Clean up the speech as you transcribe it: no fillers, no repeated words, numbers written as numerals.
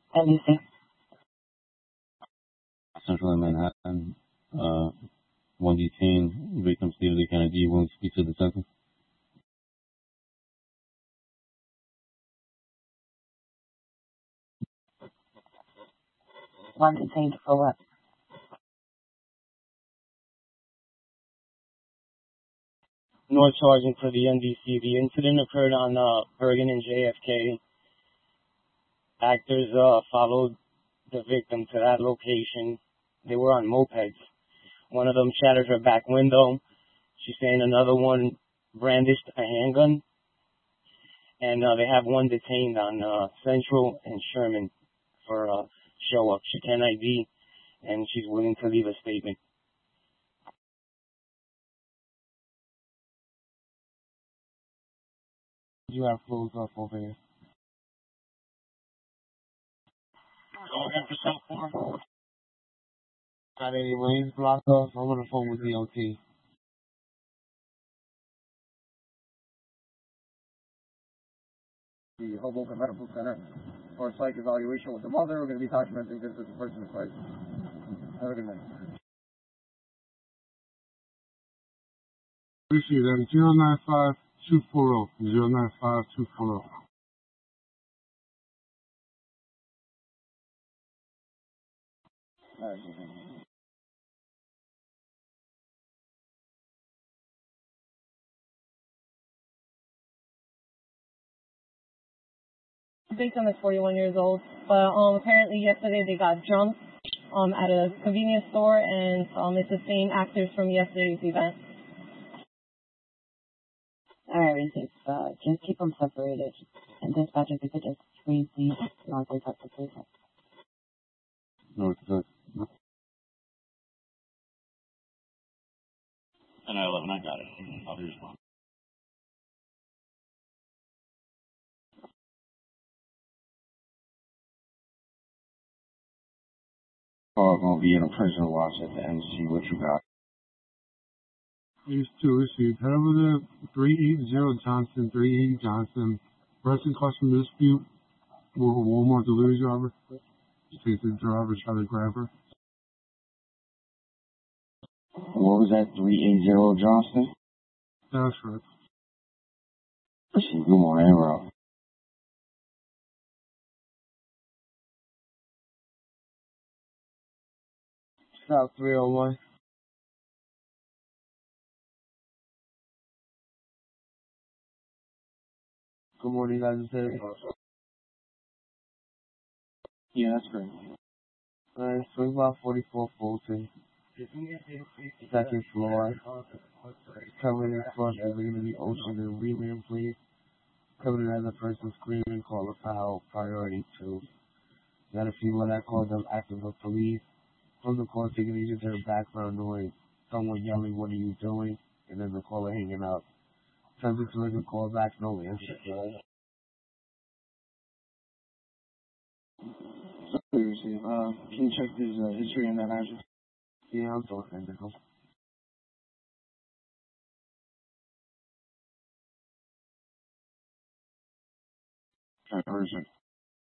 NBC. Central Manhattan. One detained, victim stated they can ID. Willing to speak to the detective? One detained for what? North Sergeant for the NBC. The incident occurred on Bergen and JFK. Actors followed the victim to that location. They were on mopeds. One of them shattered her back window. She's saying another one brandished a handgun. And they have one detained on Central and Sherman for show up. She can ID, and she's willing to leave a statement. You have closed up over here. Looking for something? Got any lanes blocked off? I'm on the phone with DOT. The Hoboken Medical Center for a psych evaluation with the mother. We're going to be documenting this as a person in crisis. Have a good night. Appreciate that. 095-240. 095-240. The victim is 41 years old, but apparently yesterday they got drunk at a convenience store, and it's the same actors from yesterday's event. All right, Receipts. Just keep them separated. And dispatch, if you could just freeze these non-police officers, please. No, it's good. 10-11, I got it. I'll respond. Gonna be in a prison watch at the MC. What you got? These two received. Head over to 380 Johnson, 380 Johnson. Person custom dispute with a Walmart delivery driver. Take the driver, try to grab her. What was that? 380 Johnson? That's right. Good morning, bro. South 301. Good morning, guys. Yeah, that's great. Alright, swing by 44 Fulton. Second floor. Coming in front of the Ocean and Wheeling, please. Coming in as a person screaming, call a foul, priority 2. Got a female that called them active of police. From the call, taking each of their background noise. Someone yelling, what are you doing? And then the caller hanging up. Attempted to make a call back, no answer. Can you check his history on that address? Yeah, I'm talking to him. Person.